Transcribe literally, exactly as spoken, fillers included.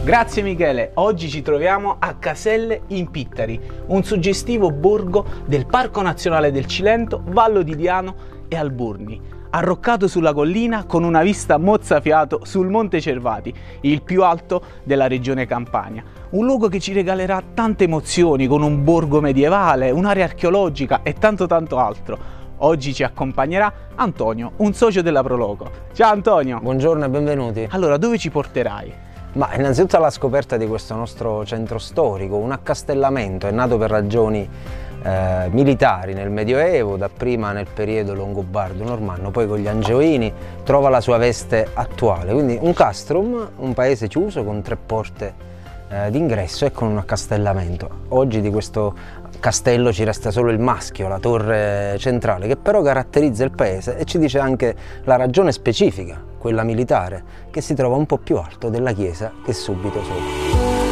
Grazie Michele, oggi ci troviamo a Caselle in Pittari, un suggestivo borgo del Parco Nazionale del Cilento, Vallo di Diano e Alburni, arroccato sulla collina con una vista mozzafiato sul Monte Cervati, il più alto della regione Campania. Un luogo che ci regalerà tante emozioni con un borgo medievale, un'area archeologica e tanto tanto altro. Oggi ci accompagnerà Antonio, un socio della Proloco. Ciao Antonio! Buongiorno e benvenuti. Allora, dove ci porterai? Ma innanzitutto alla scoperta di questo nostro centro storico, un accastellamento, è nato per ragioni eh, militari nel Medioevo, dapprima nel periodo longobardo-normanno, poi con gli Angioini, trova la sua veste attuale, quindi un castrum, un paese chiuso con tre porte eh, d'ingresso e con un accastellamento. Oggi di questo castello ci resta solo il maschio, la torre centrale, che però caratterizza il paese e ci dice anche la ragione specifica, quella militare, che si trova un po' più alto della chiesa che è subito sopra.